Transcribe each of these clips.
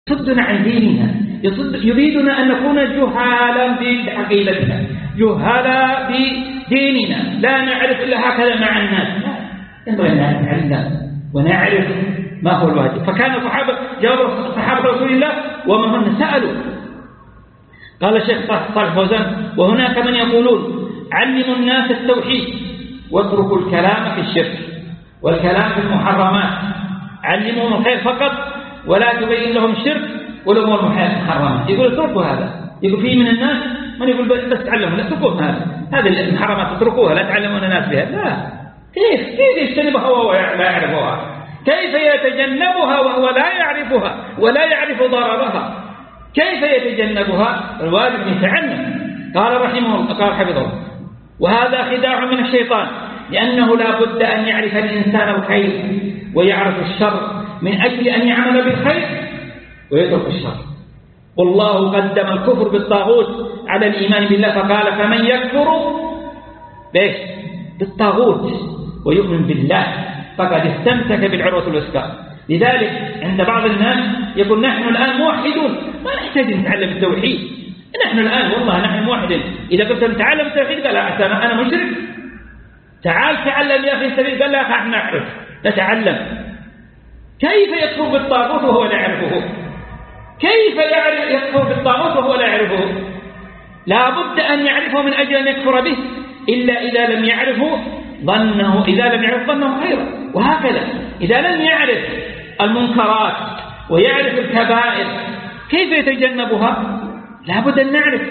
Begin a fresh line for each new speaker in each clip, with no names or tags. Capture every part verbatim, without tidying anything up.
يصدنا عن ديننا، يصد يريدنا أن نكون جهالا بعقيدتنا، جهالا بديننا، لا نعرف إلا هكذا مع الناس. لا، ينبغي أن نتعلم ونعرف ما هو الواجب. فكان الصحابة جاءوا صحابة رسول الله وما هن سألوا. قال الشيخ صالح فوزان: وهناك من يقولون علموا الناس التوحيد واتركوا الكلام في الشرك والكلام في المحرمات، علموهم الخير فقط ولا تبين لهم الشرك والأمور المحرمات. يقول اتركوا هذا. يقول فيه من الناس من يقول بس تعلموا، لا اتركوها هذا، هذه المحرمات اتركوها، لا تعلمون الناس بها. لا، كيف كيف يجتنبها وهو لا يعرفها؟ كيف يتجنبها وهو لا يعرفها ولا يعرف ضررها؟ كيف يتجنبها؟ الواجب يتعلم. قال رحمه الله، قال حفظه: وهذا خداع من الشيطان، لأنه لا بد أن يعرف الإنسان الخير ويعرف الشر من أجل أن يعمل بالخير ويترك الشر. والله قدم الكفر بالطاغوت على الإيمان بالله، فقال: فمن يكفر بإيش؟ بالطاغوت ويؤمن بالله فقد استمسك بالعروة الوثقى. لذلك عند بعض الناس يقول: نحن الآن موحدون، ما نحتاج نتعلم التوحيد، نحن الآن والله نحن موحدين. إذا قلت نتعلم التوحيد قال: أنا مشرك. تعال تعلم يا أخي السبيل. قال: لا أخي احنا نعرف نتعلم. كيف يكفر بالطاغوت وهو لا يعرفه؟ كيف يعرف يكفر بالطاغوت وهو لا يعرفه؟ لا بد أن يعرفه من أجل أن يكفر به، إلا إذا لم يعرفه ظنه إذا لم يعرف ظنه خيرا. وهكذا إذا لم يعرف المنكرات ويعرف الكبائر كيف يتجنبها؟ لا بد أن نعرف.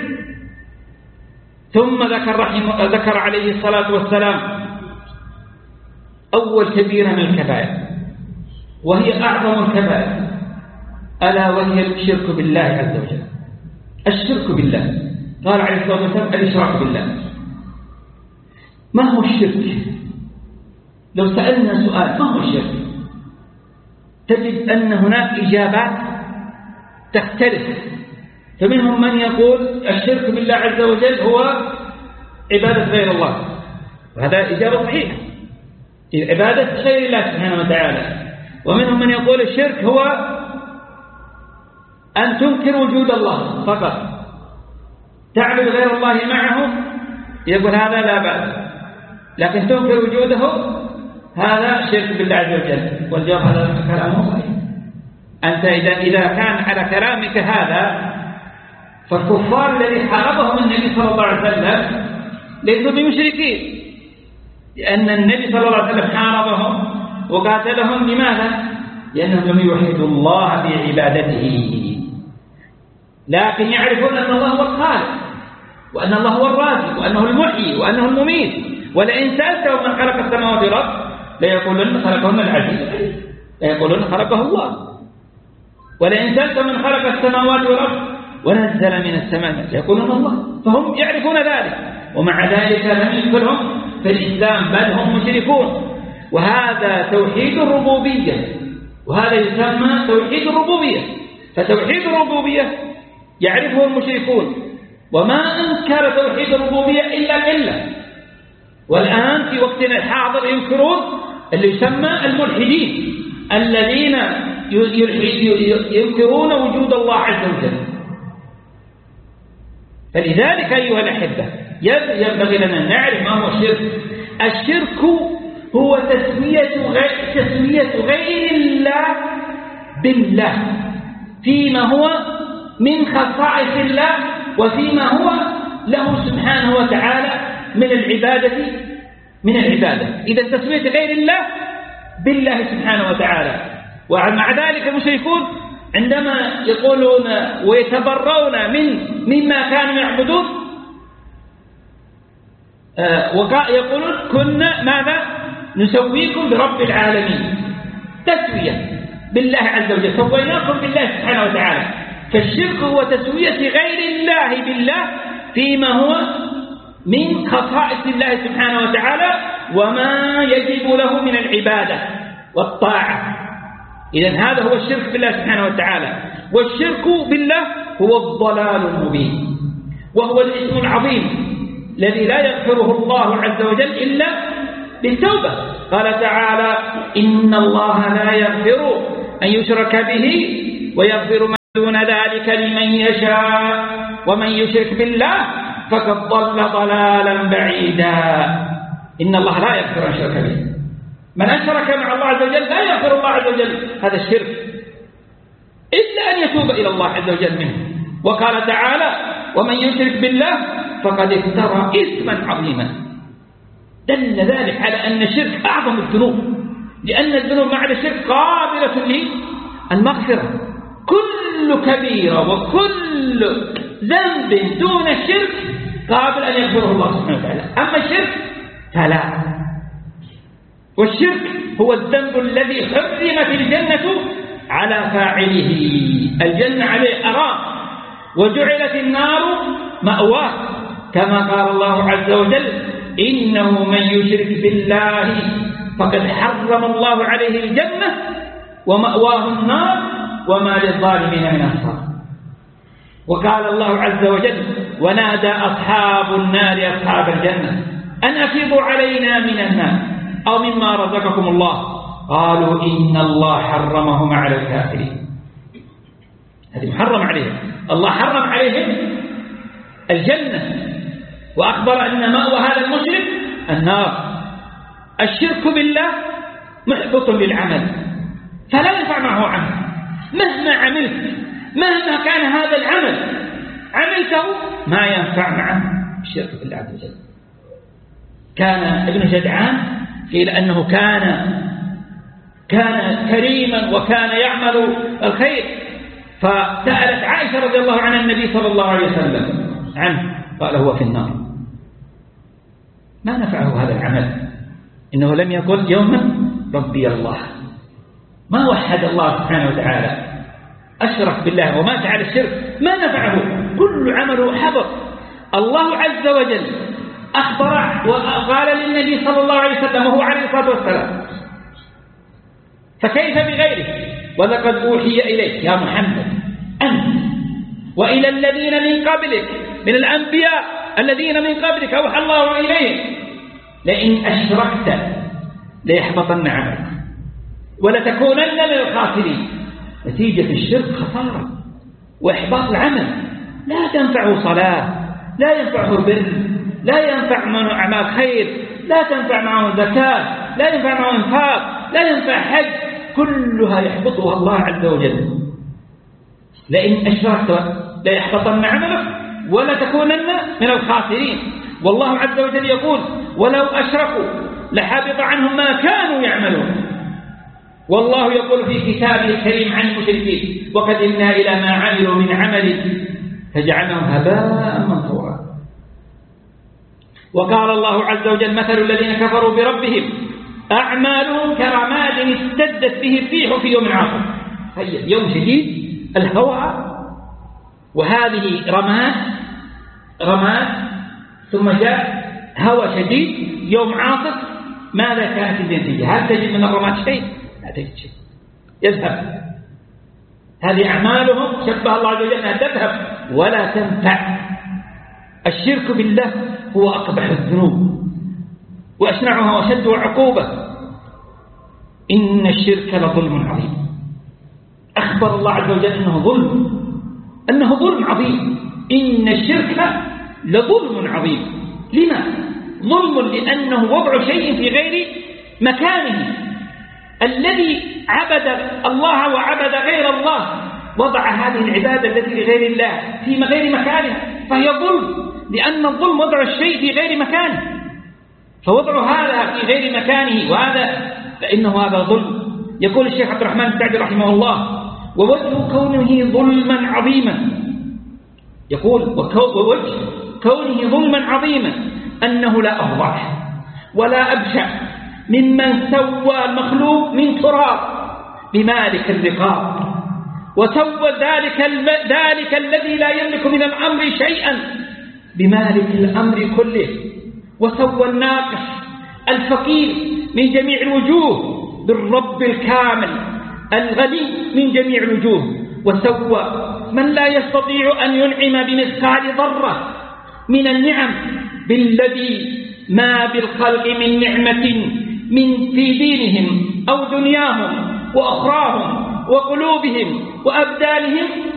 ثم ذكر رحمه ذكر عليه الصلاة والسلام أول كبيرة من الكبائر، وهي أعظم الكبائر، ألا وهي الشرك بالله عز وجل. الشرك بالله. قال عليه الصلاة والسلام: الإشراك بالله. ما هو الشرك؟ لو سألنا سؤال: ما هو الشرك؟ تجد أن هناك إجابات تختلف. فمنهم من يقول الشرك بالله عز وجل هو عبادة غير الله، وهذا إجابة صحيحة، عبادة غير الله سبحانه وتعالى. ومنهم من يقول الشرك هو أن تنكر وجود الله فقط، تعبد غير الله معه، يقول هذا لا بأس، لكن تنكر وجوده هذا شرك بالله عز وجل. والجواب هذا كلامه صحيح. أنت إذا إذا كان على كلامك هذا، فالكفار الذي حاربهم النبي صلى الله عليه وسلم ليسوا بمشركين، لأن النبي صلى الله عليه وسلم حاربهم وقاتلهم. لماذا؟ لأنهم لم يوحدوا الله بعبادته، لكن يعرفون أن الله هو الخالق، وأن الله هو الرازق، وأنه المحيي، وأنه المميت. ولئن سألتهم من خلق السماوات والأرض ليقولن خلقهن العزيز، ليقولن خلقه الله. ولئن سألتهم من خلق السماوات والأرض ونزل من السماء ليقولن الله. فهم يعرفون ذلك، ومع ذلك لم يدخلهم في الإسلام، بل هم مشركون. وهذا توحيد الربوبية، وهذا يسمى توحيد الربوبية. فتوحيد الربوبية يعرفه المشركون، وما أنكر توحيد الربوبية إلا قلة. والآن في وقتنا الحاضر ينكرون اللي يسمى الملحدين، الذين ينكرون وجود الله عز وجل. فلذلك أيها الأحبة ينبغي لنا أن نعرف ما هو الشرك. الشرك هو تسوية غير, تسوية غير الله بالله فيما هو من خصائص الله، وفيما هو له سبحانه وتعالى من العبادة من العبادة إذا تسوية غير الله بالله سبحانه وتعالى. ومع ذلك المشركون عندما يقولون ويتبرون من مما كانوا يعبدون ويقولون كنا ماذا نسويكم برب العالمين، تسوية بالله عز وجل، سويناكم بالله سبحانه وتعالى. فالشرك هو تسوية غير الله بالله فيما هو من خصائص الله سبحانه وتعالى وما يجب له من العبادة والطاعة. إذن هذا هو الشرك بالله سبحانه وتعالى. والشرك بالله هو الضلال المبين، وهو الاسم العظيم الذي لا يغفره الله عز وجل إلا بالتوبة. قال تعالى: إن الله لا يغفر أن يشرك به ويغفر ما دون ذلك لمن يشاء ومن يشرك بالله فقد ضل ضلالا بعيدا. إن الله لا يغفر أن يشرك به، من أشرك مع الله عز وجل لا يغفر الله عز وجل هذا الشرك إلا أن يتوب إلى الله عز وجل منه. وقال تعالى ومن يشرك بالله فقد افترى إثما عظيما. دل ذلك على أن الشرك أعظم الذنوب، لأن الذنوب مع الشرك قابلة للمغفرة. كل كبيرة وكل ذنب دون الشرك قابل أن يغفره الله سبحانه وتعالى، أما الشرك فلا. والشرك هو الذنب الذي حرمت الجنة على فاعله، الجنة عليه حرام وجعلت النار مأواه، كما قال الله عز وجل إنه من يشرك بالله فقد حرم الله عليه الجنة ومأواه النار وما للظالمين من أنصار. وقال الله عز وجل ونادى أصحاب النار أصحاب الجنة أن أفيضوا علينا من النار أو مما رزقكم الله قالوا إن الله حرمهما على الكافرين. هذه محرم عليهم، الله حرم عليهم الجنة وأخبر أن مأوى هذا المشرك النار. الشرك بالله محبط للعمل فلا ينفع معه عمل، مهما عملت مهما كان هذا العمل عملته ما ينفع معه الشرك بالله عز وجل. كان ابن جدعان قيل أنه كان كان كريما وكان يعمل الخير، فسألت عائشة رضي الله عنها النبي صلى الله عليه وسلم عنه قال هو في النار. ما نفعه هذا العمل، إنه لم يقل يوما ربي الله، ما وحد الله سبحانه وتعالى، أشرك بالله ومات على الشرك، ما نفعه، كل عمله حبط. الله عز وجل أخبر وقال للنبي صلى الله عليه وسلم وهو عليه الصلاة والسلام فكيف بغيره ولقد أوحي إليك يا محمد أنت وإلى الذين من قبلك من الأنبياء الذين من قبلك أوحى الله إليهم لئن أشركت ليحبطن عملك ولتكونن من الخاسرين. نتيجة الشرك خسارة وإحباط العمل، لا تنفعه صلاة، لا ينفعه بر، لا ينفع معه أعمال خير، لا تنفع معه زكاة، لا ينفع معه انفاق، لا ينفع حج، كلها يحبطها الله عز وجل. لئن أشركت ليحبطن عملك ولتكونن من الخاسرين. والله عز وجل يقول ولو أشركوا لحبط عنهم ما كانوا يعملون. والله يقول في كتابه الكريم عن المشركين وقدمنا إلى ما عملوا من عمل فجعلناه هباء منثورا. وقال الله عز وجل مثل الذين كفروا بربهم أعمالهم كرماد اشتدت به الريح في يوم عاصف. طيب يوم شديد الهواء وهذه رماد رماد ثم جاء هواء شديد يوم عاصف، ماذا كانت النتيجة؟ هل تجد من الرماد شيء؟ لا تجد شيء، يذهب. هذه أعمالهم شبه الله عز وجل أنها تذهب ولا تنفع. الشرك بالله هو أقبح الذنوب وأشنعها وشد عقوبة. إن الشرك لظلم عظيم. أخبر الله عز وجل أنه ظلم، أنه ظلم عظيم. إن الشرك لظلم عظيم. لما؟ ظلم لأنه وضع شيء في غير مكانه. الذي عبد الله وعبد غير الله وضع هذه العبادة التي لغير الله في غير مكانها، فهي ظلم، لأن الظلم وضع الشيء في غير مكانه، فوضع هذا في غير مكانه وهذا فإنه هذا ظلم. يقول الشيخ عبد الرحمن السعدي رحمه الله ووجه كونه ظلما عظيما، يقول ووجه كونه ظلما عظيما أنه لا أفضح ولا أبشع ممن سوى المخلوق من تراب بمالك الرقاب، وسوى ذلك, ذلك الذي لا يملك من الأمر شيئا بمالك الأمر كله، وسوى الناقص الفقير من جميع الوجوه بالرب الكامل الغني من جميع الوجوه، وسوى من لا يستطيع أن ينعم بمثقال ذرة من النعم بالذي ما بالخلق من نعمة من في دينهم أو دنياهم وأخراهم وقلوبهم وأبدانهم